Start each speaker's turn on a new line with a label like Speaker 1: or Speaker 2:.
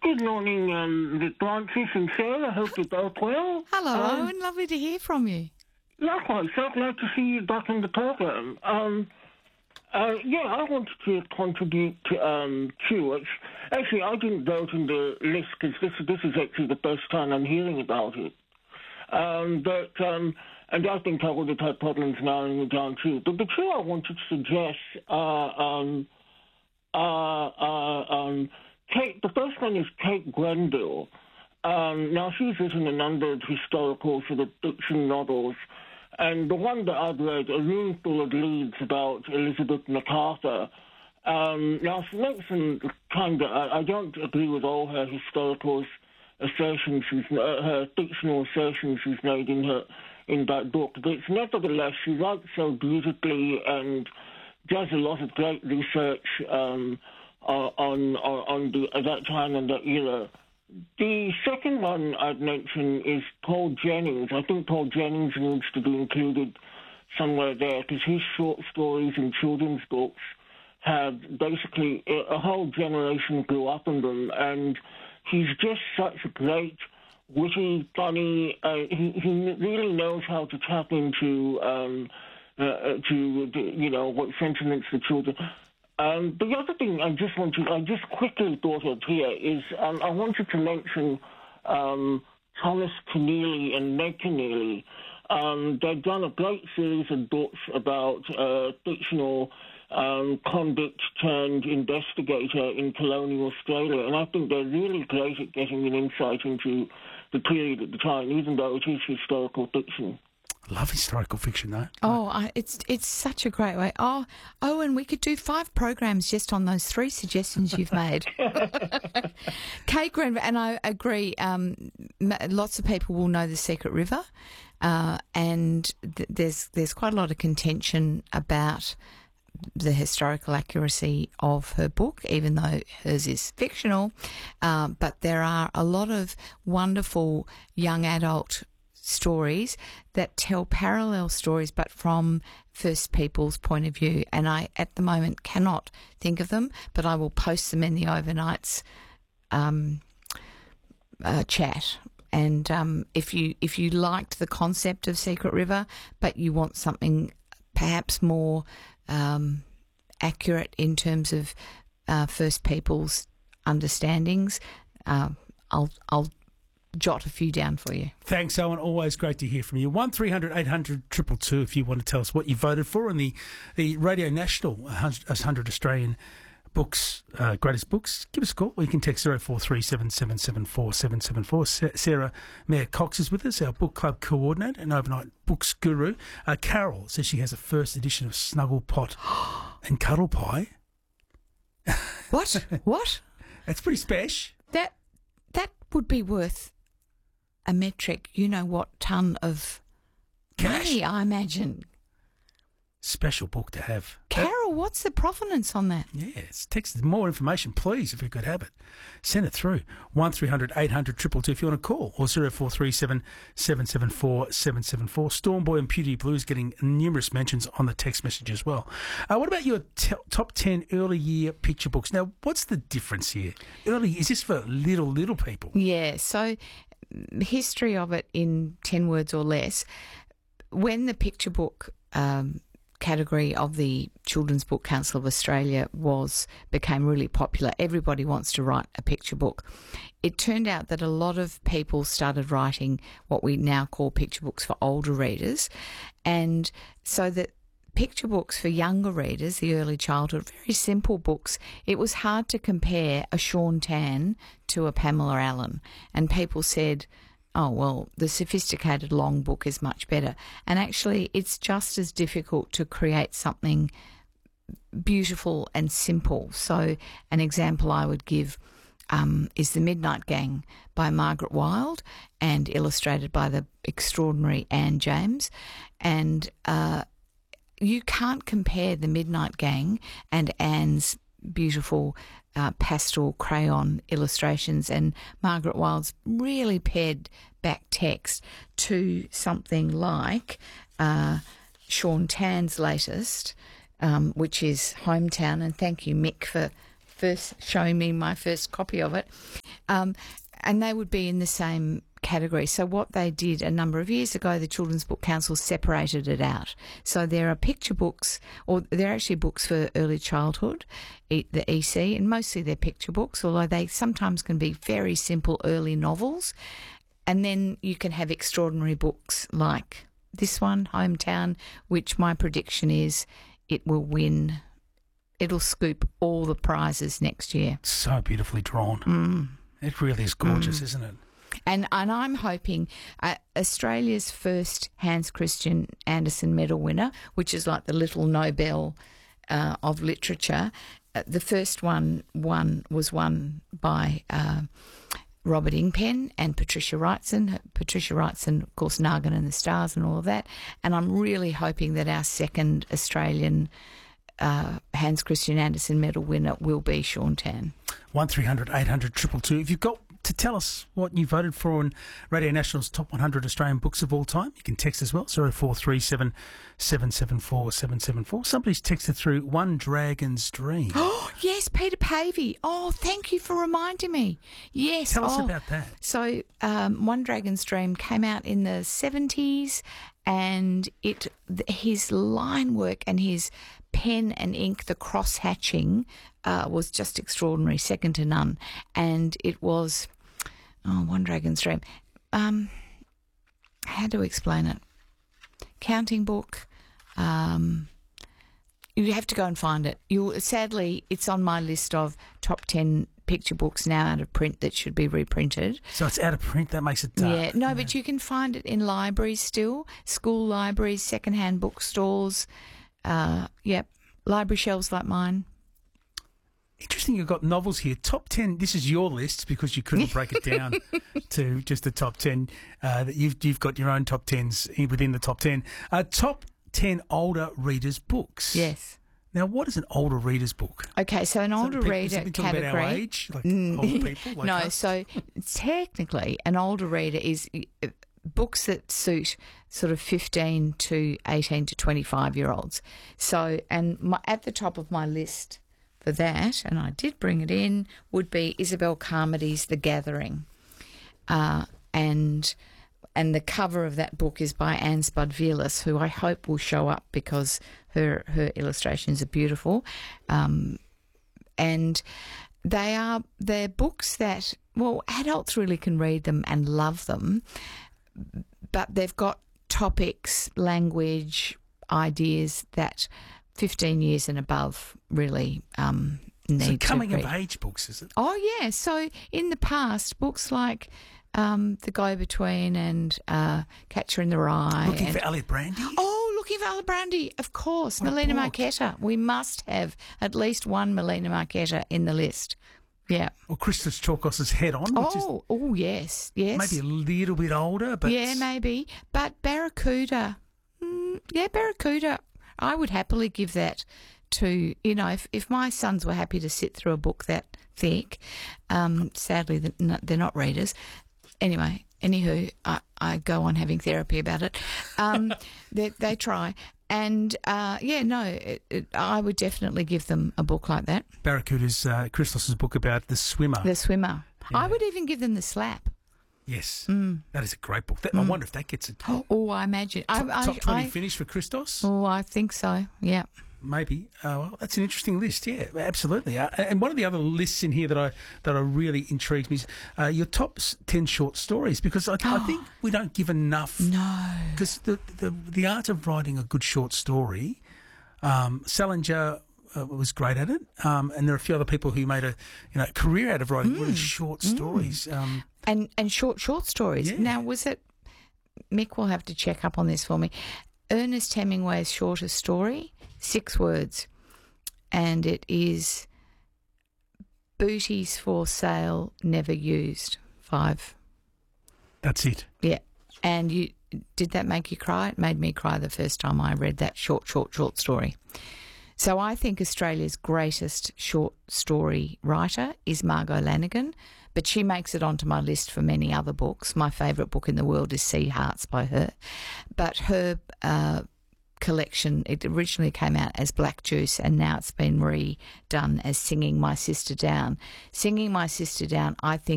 Speaker 1: Good morning, Francis and Sarah. Hope you're both well.
Speaker 2: Hello, Owen. Lovely to hear from you.
Speaker 1: Likewise, so glad to see you back on the program. I wanted to contribute to it. Actually, I didn't vote in the list because this is actually the first time I'm hearing about it. And I think I would have had problems narrowing it down too. But the two I wanted to suggest the first one is Kate Grenville. Now, she's written a number of historical sort of fiction novels, and the one that I've read, A Room Full of Leaves, about Elizabeth MacArthur. Now, she makes some kind of... I don't agree with all her historical assertions, her fictional assertions she's made in that book, but nevertheless, she writes so beautifully and does a lot of great research on that time and that era. The second one I'd mention is Paul Jennings. I think Paul Jennings needs to be included somewhere there because his short stories and children's books have basically a whole generation grew up on them, and he's just such a great, witty, funny. He really knows how to tap into what sentiments the children. The other thing I just quickly thought of here is I wanted to mention Thomas Keneally and Meg Keneally. They've done a great series of books about fictional convict turned investigator in colonial Australia, and I think they're really great at getting an insight into the period at the time, even though it is historical fiction.
Speaker 3: Love historical fiction, though.
Speaker 2: Oh, it's such a great way. Oh, Owen, we could do 5 programs just on those 3 suggestions you've made. Kate Grenville, and I agree, lots of people will know The Secret River, and there's quite a lot of contention about the historical accuracy of her book, even though hers is fictional, but there are a lot of wonderful young adult stories that tell parallel stories but from First Peoples' point of view, and I at the moment cannot think of them, but I will post them in the overnights chat. And if you liked the concept of Secret River but you want something perhaps more accurate in terms of First Peoples' understandings, I'll jot a few down for you.
Speaker 3: Thanks, Owen. Always great to hear from you. 1300 800 222 if you want to tell us what you voted for in the Radio National 100 Australian books, greatest books. Give us a call, or you can text 0437774774. Sarah Mayer Cox is with us, our book club coordinator and overnight books guru. Carol says she has a first edition of Snugglepot and Cuddle Pie.
Speaker 2: What? What?
Speaker 3: That's pretty special.
Speaker 2: That would be worth a metric, ton of
Speaker 3: cash,
Speaker 2: money, I imagine.
Speaker 3: Special book to have.
Speaker 2: Carol, what's the provenance on that?
Speaker 3: Yes, text more information, please, if you could have it. Send it through. 1300 800 222 if you want to call, or 0437 774 774. Stormboy and Pewdie Blues getting numerous mentions on the text message as well. What about your top 10 early year picture books? Now, what's the difference here? Early, is this for little people?
Speaker 2: Yeah, so history of it in 10 words or less. When the picture book category of the Children's Book Council of Australia became really popular. Everybody wants to write a picture book. It turned out that a lot of people started writing what we now call picture books for older readers, and so that picture books for younger readers, the early childhood, very simple books, it was hard to compare a Sean Tan to a Pamela Allen, and people said, oh, well, the sophisticated long book is much better. And actually, it's just as difficult to create something beautiful and simple. So an example I would give is The Midnight Gang by Margaret Wilde and illustrated by the extraordinary Anne James. And you can't compare The Midnight Gang and Anne's beautiful pastel crayon illustrations and Margaret Wilde's really pared back text to something like Sean Tan's latest, which is Hometown. And thank you, Mick, for first showing me my first copy of it. And they would be in the same category. So what they did a number of years ago, the Children's Book Council separated it out. So there are picture books, or they're actually books for early childhood, the EC, and mostly they're picture books, although they sometimes can be very simple early novels. And then you can have extraordinary books like this one, Hometown, which my prediction is it will win. It'll scoop all the prizes next year.
Speaker 3: So beautifully drawn. It really is gorgeous, isn't it?
Speaker 2: And I'm hoping Australia's first Hans Christian Andersen Medal winner, which is like the little Nobel of literature, the first one was won by Robert Ingpen and Patricia Wrightson. Patricia Wrightson, of course, Nargin and the Stars and all of that. And I'm really hoping that our second Australian Hans Christian Andersen Medal winner will be Sean Tan.
Speaker 3: 1300 800 222. If you've got to tell us what you voted for on Radio National's Top 100 Australian Books of All Time, you can text as well, 0437 774 774. Somebody's texted through One Dragon's Dream.
Speaker 2: Oh, yes, Peter Pavey. Oh, thank you for reminding me. Yes.
Speaker 3: Tell us about that.
Speaker 2: So One Dragon's Dream came out in the 70s, and his line work and his pen and ink, the cross-hatching, was just extraordinary, second to none. And it was, One Dragon's Dream. How to explain it? Counting book. You have to go and find it. Sadly, it's on my list of top 10 picture books now out of print that should be reprinted.
Speaker 3: So it's out of print, that makes it dark.
Speaker 2: Yeah, no, but you can find it in libraries still, school libraries, second-hand bookstores, library shelves like mine.
Speaker 3: Interesting, you've got novels here. Top 10, this is your list because you couldn't break it down to just the top 10. That you've got your own top 10s within the top 10. Top 10 older readers' books.
Speaker 2: Yes.
Speaker 3: Now, what is an older reader's book?
Speaker 2: Okay, so an older reader category.
Speaker 3: About our age, like older people? Like
Speaker 2: no,
Speaker 3: us?
Speaker 2: So technically an older reader is books that suit sort of 15 to 18 to 25-year-olds. So, and at the top of my list for that, and I did bring it in, would be Isabel Carmody's The Gathering. And the cover of that book is by Anne Spud-Vierlis, who I hope will show up because her illustrations are beautiful. And they're books that, well, adults really can read them and love them, but they've got topics, language, ideas that 15 years and above really need to read.
Speaker 3: So coming-of-age books, is it?
Speaker 2: Oh, yeah. So in the past, books like The Go-Between and Catcher in the Rye.
Speaker 3: Looking for Elliot Brandy?
Speaker 2: Oh, Looking for Elliot Brandy, of course. Melina Marchetta. We must have at least one Melina Marchetta in the list. Yeah.
Speaker 3: Or Christos Chalkos's Head On.
Speaker 2: Oh, yes.
Speaker 3: Maybe a little bit older, but...
Speaker 2: Yeah, maybe. But Barracuda. Barracuda. I would happily give that to, if my sons were happy to sit through a book that thick. Sadly, they're not readers. Anyway, anywho, I go on having therapy about it. They try. And, I would definitely give them a book like that.
Speaker 3: Barracuda's Christos's book about the swimmer.
Speaker 2: The swimmer.
Speaker 3: Yeah.
Speaker 2: I would even give them The Slap.
Speaker 3: Yes. That is a great book. I wonder if that gets it.
Speaker 2: Oh, I imagine.
Speaker 3: Top 20 finish for Christos?
Speaker 2: Oh, I think so, yeah.
Speaker 3: Maybe. Well, that's an interesting list. Yeah, absolutely. And one of the other lists in here that really intrigues me is your top 10 short stories, because I think we don't give enough.
Speaker 2: No.
Speaker 3: Because the art of writing a good short story, Salinger was great at it, and there are a few other people who made a career out of writing really short stories.
Speaker 2: And short stories.
Speaker 3: Yeah.
Speaker 2: Now, was it? Mick will have to check up on this for me. Ernest Hemingway's shortest story, 6 words, and it is booties for sale, never used. 5.
Speaker 3: That's it.
Speaker 2: Yeah. And did that make you cry? It made me cry the first time I read that short story. So I think Australia's greatest short story writer is Margot Lanigan, but she makes it onto my list for many other books. My favourite book in the world is Sea Hearts by her. But her collection. It originally came out as Black Juice, and now it's been redone as Singing My Sister Down. Singing My Sister Down, I think,